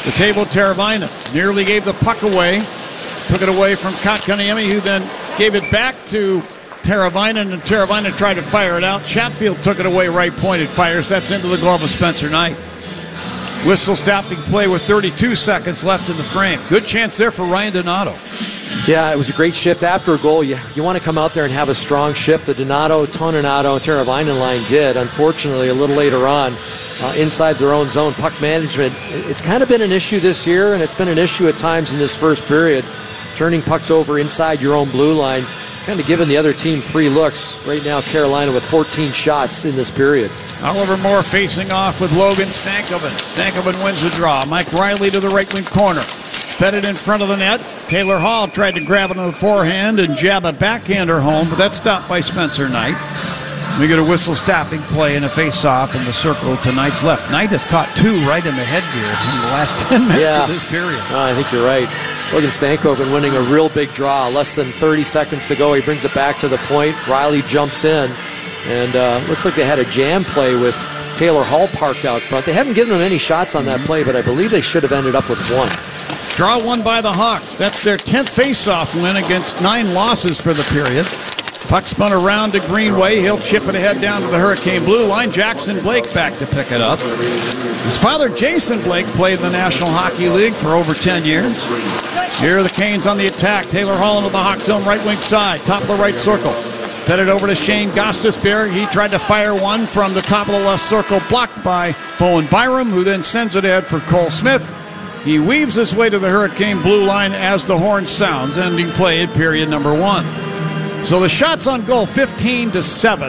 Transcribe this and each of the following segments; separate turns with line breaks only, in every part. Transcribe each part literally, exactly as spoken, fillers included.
The Teuvo Teravainen nearly gave the puck away. Took it away from Kotkaniemi, who then gave it back to Teravainen, and Teravainen tried to fire it out. Chatfield took it away, right pointed, fires. That's into the glove of Spencer Knight. Whistle stopping play with thirty-two seconds left in the frame. Good chance there for Ryan Donato.
Yeah, it was a great shift after a goal. You, you want to come out there and have a strong shift. The Donato, Toninato, and Teravainen line did. Unfortunately, a little later on, uh, inside their own zone, puck management, it's kind of been an issue this year, and it's been an issue at times in this first period. Turning pucks over inside your own blue line, kind of giving the other team free looks. Right now, Carolina with fourteen shots in this period.
Oliver Moore facing off with Logan Stankoven. Stankoven wins the draw. Mike Riley to the right wing corner. Fed it in front of the net. Taylor Hall tried to grab it on the forehand and jab a backhander home, but that's stopped by Spencer Knight. We get a whistle stopping play and a face-off in the circle to Knight's left. Knight has caught two right in the headgear in the last ten minutes
yeah.
of this period.
Oh, I think you're right. Logan Stankoven winning a real big draw. Less than thirty seconds to go. He brings it back to the point. Riley jumps in. And uh, looks like they had a jam play with Taylor Hall parked out front. They haven't given him any shots on that play, but I believe they should have ended up with one.
Draw one by the Hawks. That's their tenth face-off win against nine losses for the period. Puck spun around to Greenway. He'll chip it ahead down to the Hurricane blue line. Jackson Blake back to pick it up. His father, Jason Blake, played in the National Hockey League for over ten years. Here are the Canes on the attack. Taylor Hall into the Hawk zone right wing side. Top of the right circle. Fed it over to Shane Gostisbehere. He tried to fire one from the top of the left circle. Blocked by Bowen Byram, who then sends it ahead for Cole Smith. He weaves his way to the Hurricane blue line as the horn sounds, ending play at period number one. So the shots on goal, fifteen to seven.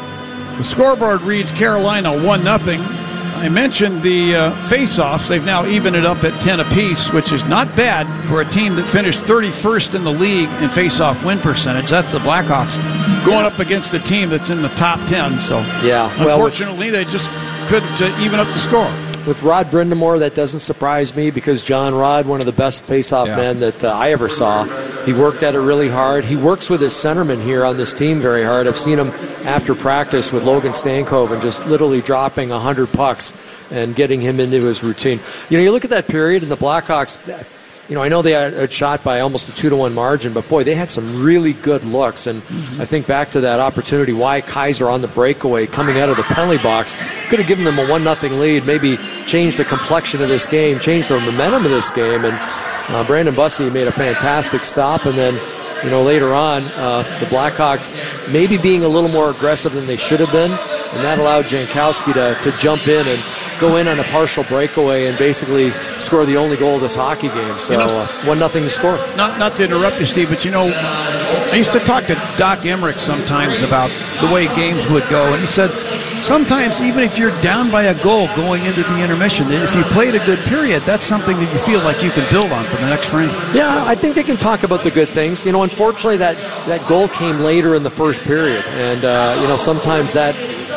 The scoreboard reads Carolina one nothing. I mentioned the uh, face-offs. They've now evened it up at ten apiece, which is not bad for a team that finished thirty-first in the league in face-off win percentage. That's the Blackhawks going up against a team that's in the top ten. So
yeah, well,
unfortunately, they just couldn't uh, even up the score.
With Rod Brindamore, that doesn't surprise me because John Rod, one of the best face-off
yeah.
men that uh, I ever saw, he worked at it really hard. He works with his centerman here on this team very hard. I've seen him after practice with Logan Stankoven just literally dropping one hundred pucks and getting him into his routine. You know, you look at that period and the Blackhawks, you know, I know they had a shot by almost a two to one margin, but boy, they had some really good looks. And mm-hmm. I think back to that opportunity, Wyatt Kaiser on the breakaway coming out of the penalty box, could have given them a one nothing lead, maybe changed the complexion of this game, changed the momentum of this game. And uh, Brandon Bussey made a fantastic stop. And then, you know, later on, uh, the Blackhawks maybe being a little more aggressive than they should have been. And that allowed Jankowski to, to jump in and go in on a partial breakaway and basically score the only goal of this hockey game. So, you know, uh, one nothing to score.
Not not to interrupt you, Steve, but, you know, I used to talk to Doc Emmerich sometimes about the way games would go, and he said sometimes even if you're down by a goal going into the intermission, if you played a good period, that's something that you feel like you can build on for the next frame.
Yeah, I think they can talk about the good things. You know, unfortunately, that, that goal came later in the first period, and, uh, you know, sometimes that...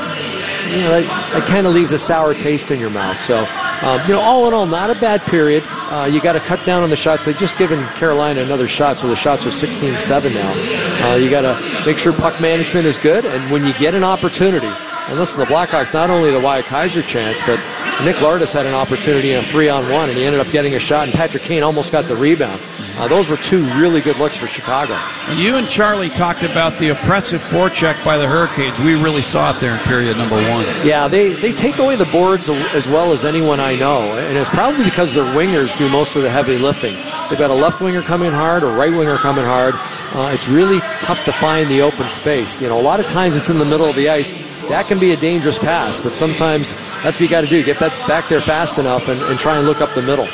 You know, that, that kind of leaves a sour taste in your mouth. So, um, you know, all in all, not a bad period. Uh, you got to cut down on the shots. They've just given Carolina another shot, so the shots are sixteen seven now. Uh, you got to make sure puck management is good, and when you get an opportunity, and listen, the Blackhawks, not only the Wyatt Kaiser chance, but Nick Lardis had an opportunity in a three-on-one, and he ended up getting a shot, and Patrick Kane almost got the rebound. Uh, those were two really good looks for Chicago.
You and Charlie talked about the oppressive forecheck by the Hurricanes. We really saw it there in period number one.
Yeah, they, they take away the boards as well as anyone I know, and it's probably because their wingers do most of the heavy lifting. They've got a left winger coming hard, a right winger coming hard. Uh, it's really tough to find the open space. You know, a lot of times it's in the middle of the ice. That can be a dangerous pass, but sometimes that's what you got to do. Get that back there fast enough and, and try and look up the middle.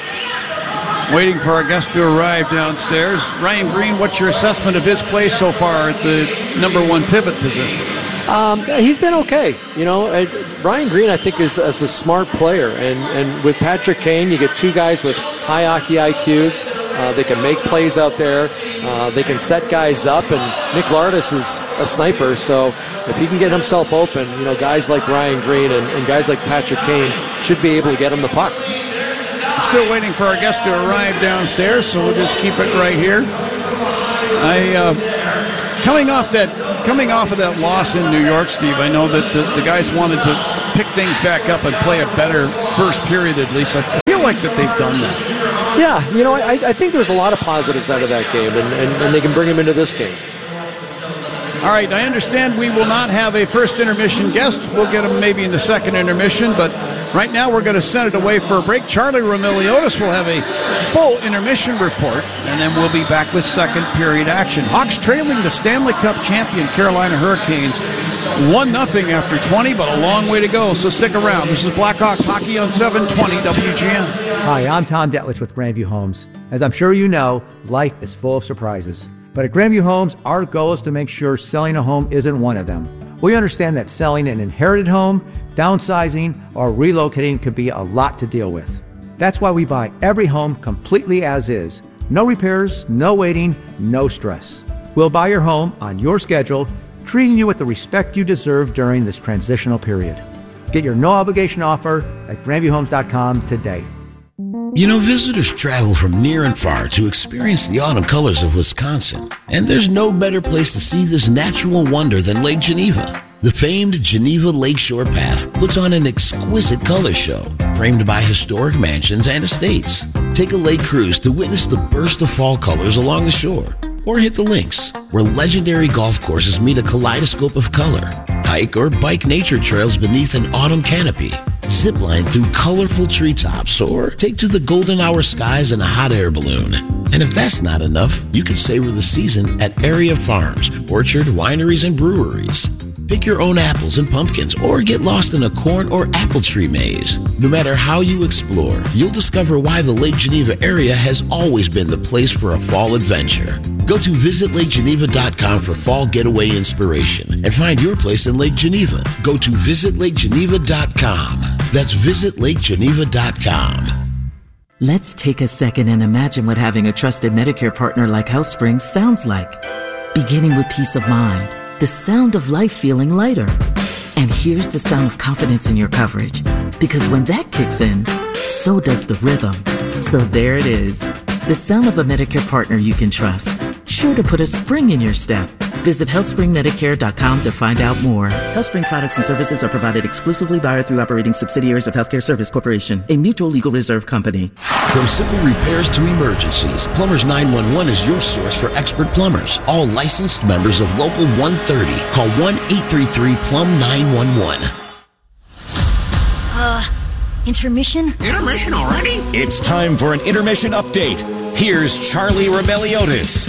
Waiting for our guest to arrive downstairs. Ryan Green, what's your assessment of his play so far at the number one pivot position?
Um, he's been okay. You know, uh, Ryan Green, I think, is, is a smart player. And, and with Patrick Kane, you get two guys with high hockey I Qs. Uh, they can make plays out there. Uh, they can set guys up. And Nick Lardis is a sniper, so if he can get himself open, you know, guys like Ryan Green and, and guys like Patrick Kane should be able to get him the puck.
Still waiting for our guest to arrive downstairs, so we'll just keep it right here. I uh, coming off that coming off of that loss in New York, Steve. I know that the, the guys wanted to pick things back up and play a better first period at least. I feel like that they've done that.
Yeah, you know, I, I think there's a lot of positives out of that game, and, and, and they can bring them into this game.
All right, I understand we will not have a first intermission guest. We'll get him maybe in the second intermission, but right now we're going to send it away for a break. Charlie Roumeliotis will have a full intermission report, and then we'll be back with second period action. Hawks trailing the Stanley Cup champion Carolina Hurricanes one nothing after twenty, but a long way to go, so stick around. This is Blackhawks Hockey on seven twenty W G N.
Hi, I'm Tom Detlich with Grandview Homes. As I'm sure you know, life is full of surprises. But at Grandview Homes, our goal is to make sure selling a home isn't one of them. We understand that selling an inherited home, downsizing, or relocating could be a lot to deal with. That's why we buy every home completely as is. No repairs, no waiting, no stress. We'll buy your home on your schedule, treating you with the respect you deserve during this transitional period. Get your no-obligation offer at grandview homes dot com today.
You know, visitors travel from near and far to experience the autumn colors of Wisconsin. And there's no better place to see this natural wonder than Lake Geneva. The famed Geneva Lakeshore Path puts on an exquisite color show, framed by historic mansions and estates. Take a lake cruise to witness the burst of fall colors along the shore. Or hit the links, where legendary golf courses meet a kaleidoscope of color. Hike or bike nature trails beneath an autumn canopy. Zipline through colorful treetops, or take to the golden hour skies in a hot air balloon. And if that's not enough, you can savor the season at area farms, orchard, wineries, and breweries. Pick your own apples and pumpkins, or get lost in a corn or apple tree maze. No matter how you explore, you'll discover why the Lake Geneva area has always been the place for a fall adventure. Go to visit lake geneva dot com for fall getaway inspiration and find your place in Lake Geneva. Go to visit lake geneva dot com. That's visit lake geneva dot com.
Let's take a second and imagine what having a trusted Medicare partner like HealthSpring sounds like. Beginning with peace of mind, the sound of life feeling lighter. And here's the sound of confidence in your coverage. Because when that kicks in, so does the rhythm. So there it is. The sound of a Medicare partner you can trust. Sure to put a spring in your step. Visit health spring medicare dot com to find out more. HealthSpring products and services are provided exclusively by or through operating subsidiaries of Healthcare Service Corporation, a mutual legal reserve company.
From simple repairs to emergencies, Plumbers nine one one is your source for expert plumbers. All licensed members of Local one thirty. Call one eight three three plumb nine one one.
Uh, intermission?
Intermission already? It's time for an intermission update. Here's Charlie Roumeliotis.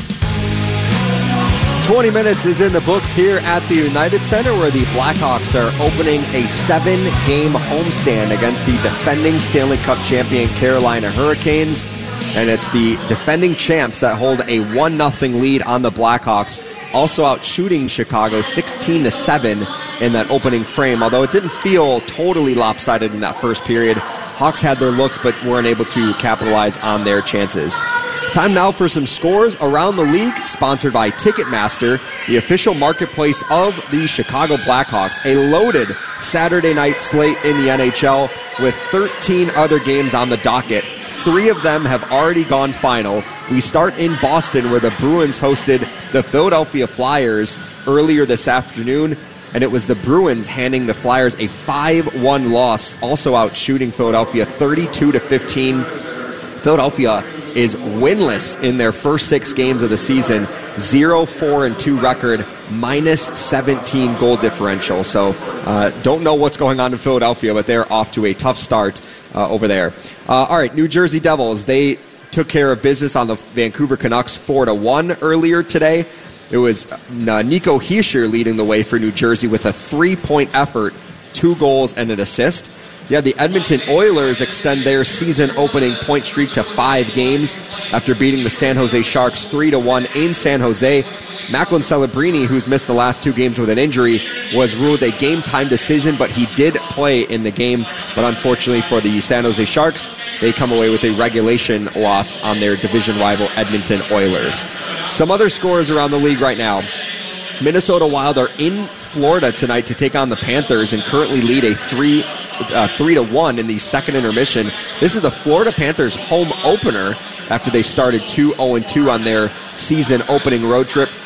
twenty minutes is in the books here at the United Center, where the Blackhawks are opening a seven-game homestand against the defending Stanley Cup champion Carolina Hurricanes. And it's the defending champs that hold a one nothing lead on the Blackhawks, also out shooting Chicago sixteen to seven in that opening frame. Although it didn't feel totally lopsided in that first period, Hawks had their looks but weren't able to capitalize on their chances. Time now for some scores around the league, sponsored by Ticketmaster, the official marketplace of the Chicago Blackhawks. A loaded Saturday night slate in the N H L with thirteen other games on the docket. Three of them have already gone final. We start in Boston, where the Bruins hosted the Philadelphia Flyers earlier this afternoon, and it was the Bruins handing the Flyers a five one loss, also out shooting Philadelphia thirty-two to fifteen. Philadelphia is winless in their first six games of the season, zero four and two record, minus seventeen goal differential. So uh, don't know what's going on in Philadelphia, but they're off to a tough start uh, over there. Uh, all right, New Jersey Devils, they took care of business on the Vancouver Canucks four to one earlier today. It was uh, Nico Hischier leading the way for New Jersey with a three-point effort, two goals and an assist. Yeah, the Edmonton Oilers extend their season-opening point streak to five games after beating the San Jose Sharks three to one in San Jose. Macklin Celebrini, who's missed the last two games with an injury, was ruled a game-time decision, but he did play in the game. But unfortunately for the San Jose Sharks, they come away with a regulation loss on their division rival Edmonton Oilers. Some other scores around the league right now. Minnesota Wild are in Florida tonight to take on the Panthers and currently lead a three, uh, three to one in the second intermission. This is the Florida Panthers home opener after they started two oh and two on their season opening road trip.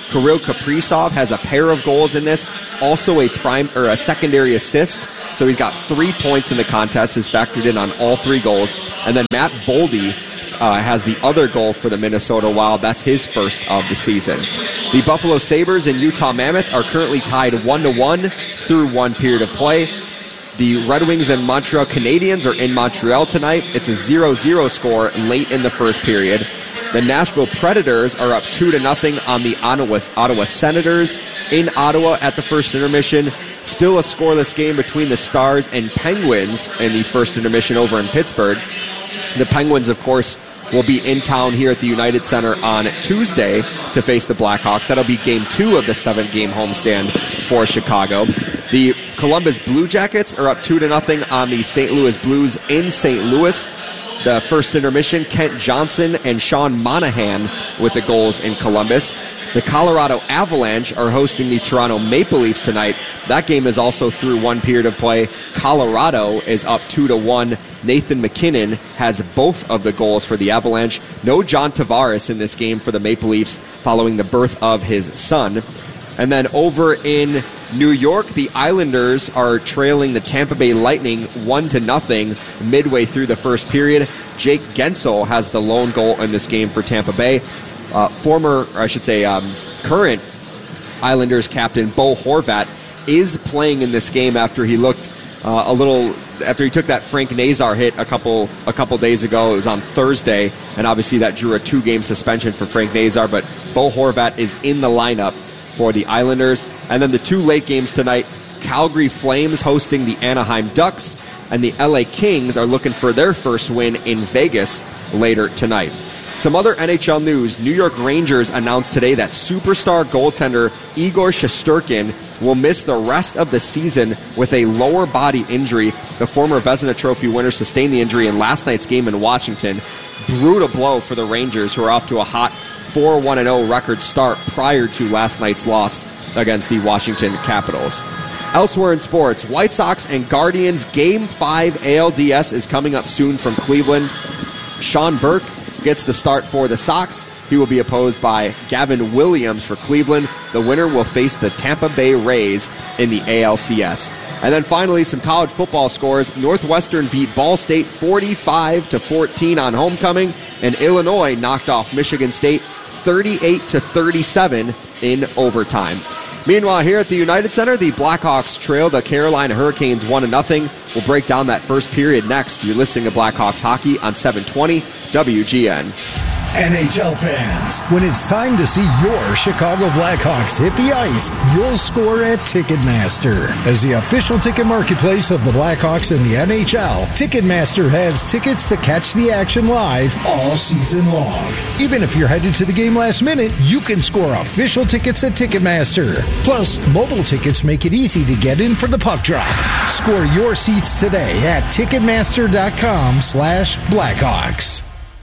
Kirill Kaprizov has a pair of goals in this, also a prime or a secondary assist. So he's got three points in the contest, is factored in on all three goals. And then Matt Boldy uh, has the other goal for the Minnesota Wild. That's his first of the season. The Buffalo Sabres and Utah Mammoth are currently tied one to one through one period of play. The Red Wings and Montreal Canadiens are in Montreal tonight. It's a zero zero score late in the first period. The Nashville Predators are up two to nothing on the Ottawa, Ottawa Senators in Ottawa at the first intermission. Still a scoreless game between the Stars and Penguins in the first intermission over in Pittsburgh. The Penguins, of course, will be in town here at the United Center on Tuesday to face the Blackhawks. That'll be game two of the seven-game homestand for Chicago. The Columbus Blue Jackets are up two to nothing on the Saint Louis Blues in Saint Louis. The first intermission, Kent Johnson and Sean Monahan with the goals in Columbus. The Colorado Avalanche are hosting the Toronto Maple Leafs tonight. That game is also through one period of play. Colorado is up two to one. Nathan McKinnon has both of the goals for the Avalanche. No John Tavares in this game for the Maple Leafs following the birth of his son. And then over in New York, the Islanders are trailing the Tampa Bay Lightning one to nothing midway through the first period. Jake Gensel has the lone goal in this game for Tampa Bay. Uh, former, or I should say, um, current Islanders captain Bo Horvat is playing in this game after he looked uh, a little after he took that Frank Nazar hit a couple a couple days ago. It was on Thursday, and obviously that drew a two-game suspension for Frank Nazar. But Bo Horvat is in the lineup for the Islanders. And then the two late games tonight, Calgary Flames hosting the Anaheim Ducks, and the L A Kings are looking for their first win in Vegas later tonight. Some other N H L news. New York Rangers announced today that superstar goaltender Igor Shesterkin will miss the rest of the season with a lower body injury. The former Vezina Trophy winner sustained the injury in last night's game in Washington. Brutal blow for the Rangers, who are off to a hot four one oh record start prior to last night's loss against the Washington Capitals. Elsewhere in sports, White Sox and Guardians Game five A L D S is coming up soon from Cleveland. Sean Burke gets the start for the Sox. He will be opposed by Gavin Williams for Cleveland. The winner will face the Tampa Bay Rays in the A L C S. And then finally, some college football scores. Northwestern beat Ball State forty-five to fourteen on homecoming, and Illinois knocked off Michigan State thirty-eight to thirty-seven in overtime. Meanwhile, here at the United Center, the Blackhawks trail the Carolina Hurricanes one to nothing. We'll break down that first period next. You're listening to Blackhawks Hockey on seven twenty W G N.
N H L fans, when it's time to see your Chicago Blackhawks hit the ice, you'll score at Ticketmaster. As the official ticket marketplace of the Blackhawks and the N H L, Ticketmaster has tickets to catch the action live all season long. Even if you're headed to the game last minute, you can score official tickets at Ticketmaster. Plus, mobile tickets make it easy to get in for the puck drop. Score your seats today at Ticketmaster.com slash Blackhawks.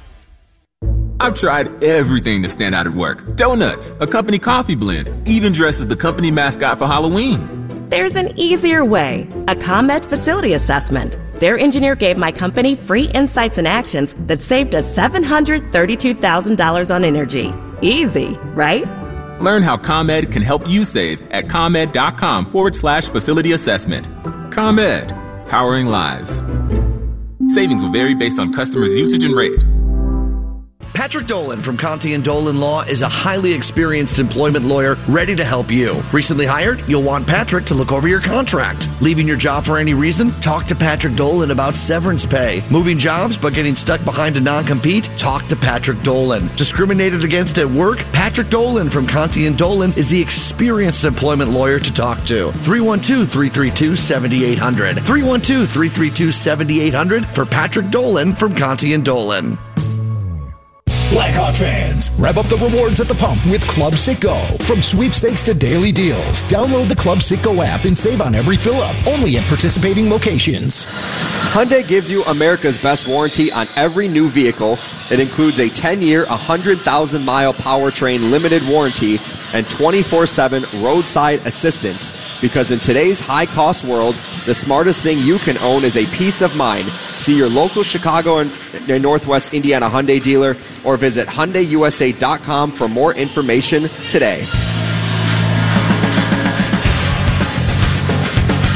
I've tried everything to stand out at work. Donuts, a company coffee blend, even dressed as the company mascot for Halloween.
There's an easier way, a ComEd facility assessment. Their engineer gave my company free insights and actions that saved us seven hundred thirty-two thousand dollars on energy. Easy, right?
Learn how ComEd can help you save at ComEd.com forward slash facility assessment. ComEd, powering lives. Savings will vary based on customers' usage and rate.
Patrick Dolan from Conti and Dolan Law is a highly experienced employment lawyer ready to help you. Recently hired? You'll want Patrick to look over your contract. Leaving your job for any reason? Talk to Patrick Dolan about severance pay. Moving jobs but getting stuck behind a non-compete? Talk to Patrick Dolan. Discriminated against at work? Patrick Dolan from Conti and Dolan is the experienced employment lawyer to talk to. three one two, three three two, seven eight zero zero. three one two, three three two, seven eight zero zero for Patrick Dolan from Conti and Dolan.
Blackhawk fans, rev up the rewards at the pump with Club Citgo. From sweepstakes to daily deals, download the Club Citgo app and save on every fill-up, only at participating locations.
Hyundai gives you America's best warranty on every new vehicle. It includes a ten-year, one hundred thousand mile powertrain limited warranty and twenty-four seven roadside assistance. Because in today's high-cost world, the smartest thing you can own is a peace of mind. See your local Chicago and Northwest Indiana Hyundai dealer or visit Hyundai U S A dot com for more information today.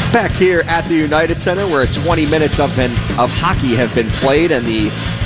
Back here at the United Center, where twenty minutes of, been, of hockey have been played, and the